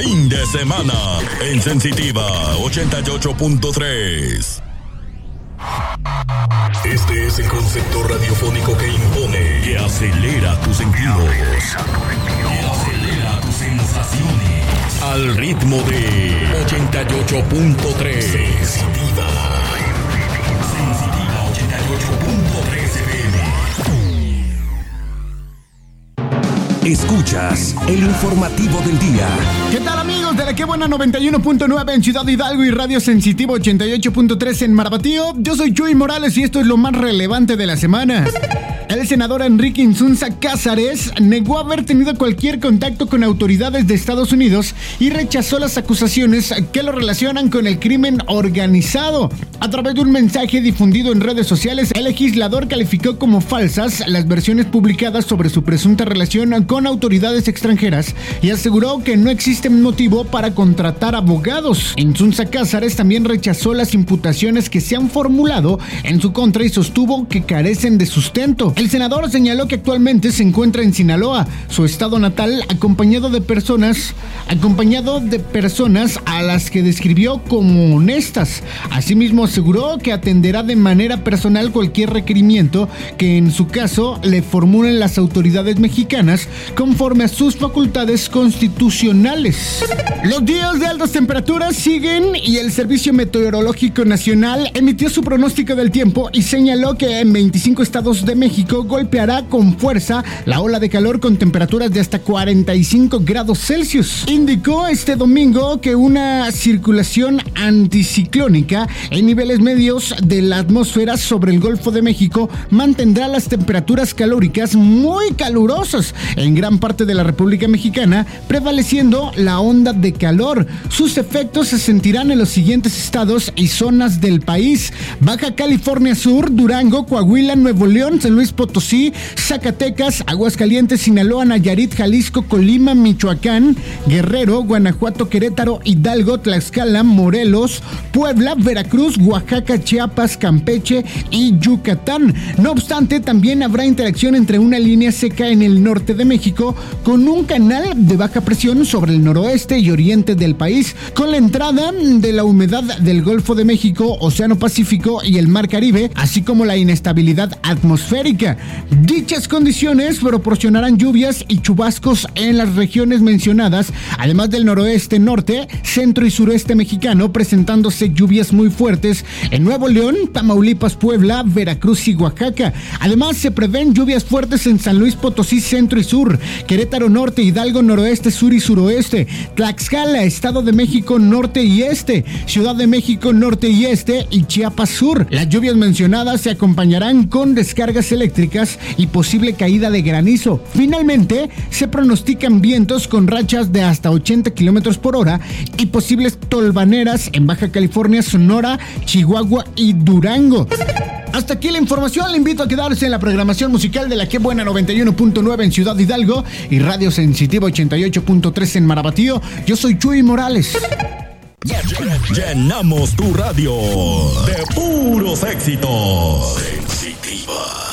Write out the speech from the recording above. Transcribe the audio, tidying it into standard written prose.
fin de semana en Sensitiva 88.3. Este es el concepto radiofónico que impone, que acelera tus sentidos, que acelera tus sensaciones, al ritmo de 88.3. Sensitiva 88.3 FM. Escuchas el informativo del día. ¿Qué tal, amigos de la Que Buena 91.9 en Ciudad Hidalgo y Radio Sensitivo 88.3 en Marabatío? Yo soy Chuy Morales y esto es lo más relevante de la semana. El senador Enrique Insunza Cázares negó haber tenido cualquier contacto con autoridades de Estados Unidos y rechazó las acusaciones que lo relacionan con el crimen organizado. A través de un mensaje difundido en redes sociales, el legislador calificó como falsas las versiones publicadas sobre su presunta relación con autoridades extranjeras y aseguró que no existe motivo para contratar abogados. Insunza Cázares también rechazó las imputaciones que se han formulado en su contra y sostuvo que carecen de sustento. El senador señaló que actualmente se encuentra en Sinaloa, su estado natal, acompañado de personas a las que describió como honestas. Asimismo, aseguró que atenderá de manera personal cualquier requerimiento que en su caso le formulen las autoridades mexicanas conforme a sus facultades constitucionales. Los días de altas temperaturas siguen y el Servicio Meteorológico Nacional emitió su pronóstico del tiempo y señaló que en 25 estados de México golpeará con fuerza la ola de calor con temperaturas de hasta 45 grados Celsius. Indicó este domingo que una circulación anticiclónica en niveles medios de la atmósfera sobre el Golfo de México mantendrá las temperaturas calóricas muy calurosas en gran parte de la República Mexicana, prevaleciendo la onda de calor. Sus efectos se sentirán en los siguientes estados y zonas del país: Baja California Sur, Durango, Coahuila, Nuevo León, San Luis Potosí, Zacatecas, Aguascalientes, Sinaloa, Nayarit, Jalisco, Colima, Michoacán, Guerrero, Guanajuato, Querétaro, Hidalgo, Tlaxcala, Morelos, Puebla, Veracruz, Oaxaca, Chiapas, Campeche y Yucatán. No obstante, también habrá interacción entre una línea seca en el norte de México con un canal de baja presión sobre el noroeste y oriente del país, con la entrada de la humedad del Golfo de México, Océano Pacífico y el Mar Caribe, así como la inestabilidad atmosférica. Dichas condiciones proporcionarán lluvias y chubascos en las regiones mencionadas, además del noroeste, norte, centro y sureste mexicano, presentándose lluvias muy fuertes en Nuevo León, Tamaulipas, Puebla, Veracruz y Oaxaca. Además, se prevén lluvias fuertes en San Luis Potosí, centro y sur, Querétaro norte, Hidalgo noroeste, sur y suroeste, Tlaxcala, Estado de México norte y este, Ciudad de México norte y este y Chiapas sur. Las lluvias mencionadas se acompañarán con descargas eléctricas y posible caída de granizo. Finalmente, se pronostican vientos con rachas de hasta 80 kilómetros por hora y posibles tolvaneras en Baja California, Sonora, Chihuahua y Durango. Hasta aquí la información. Le invito a quedarse en la programación musical de la Que Buena 91.9 en Ciudad Hidalgo y Radio Sensitiva 88.3 en Marabatío. Yo soy Chuy Morales. Llenamos tu radio de puros éxitos. Sensitiva